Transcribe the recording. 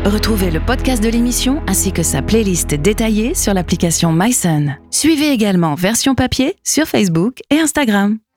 Retrouvez le podcast de l'émission ainsi que sa playlist détaillée sur l'application mySun. Suivez également Version Papier sur Facebook et Instagram.